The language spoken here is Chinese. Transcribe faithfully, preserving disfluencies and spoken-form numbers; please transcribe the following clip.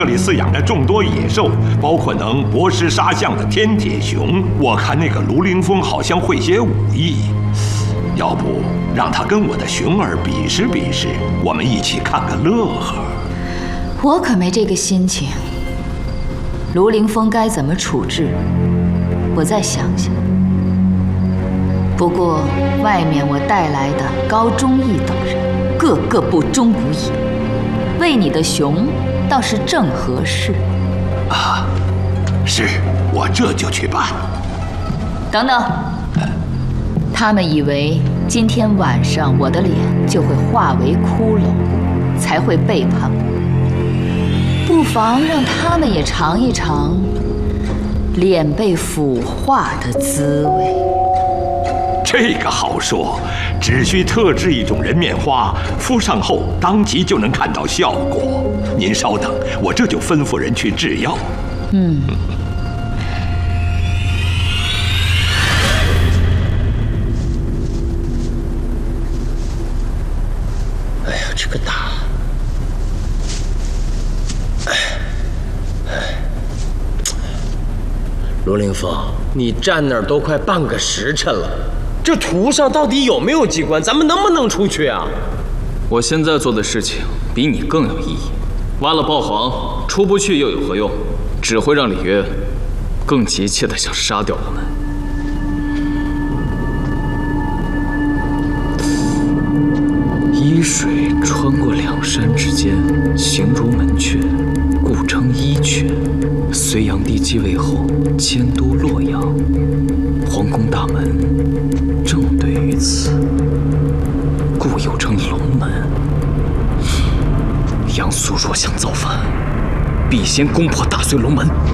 这里饲养着众多野兽，包括能搏食杀象的天铁熊。我看那个卢凌风好像会些武艺，要不让他跟我的熊儿比试比试，我们一起看个乐呵。 我可没这个心情。卢凌风该怎么处置，我再想想。不过外面我带来的高忠义等人，个个不忠不义，为你的熊倒是正合适。 啊，是，我这就去办。 等等，他们以为今天晚上我的脸就会化为骷髅，才会背叛我。不妨让他们也尝一尝脸被腐化的滋味。 这个好说，只需特制一种人面花，敷上后当即就能看到效果。您稍等，我这就吩咐人去制药。 嗯。 哎呀，这个打！哎，哎，罗凌风，你站那儿都快半个时辰了。这图上到底有没有机关？咱们能不能出去啊？ 我现在做的事情比你更有意义。挖了豹皇，出不去又有何用？只会让李渊更急切地想杀掉我们。依水穿过两山之间，形如门阙，故称伊阙。隋炀帝继位后，迁都洛阳，皇宫大门正对于此，故又称龙门。杨素若想造反，必先攻破大隋龙门。